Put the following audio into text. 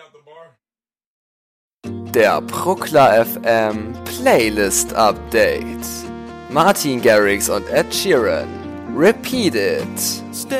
Der Bruckler FM Playlist Update. Martin Garrix und Ed Sheeran. Repeat It.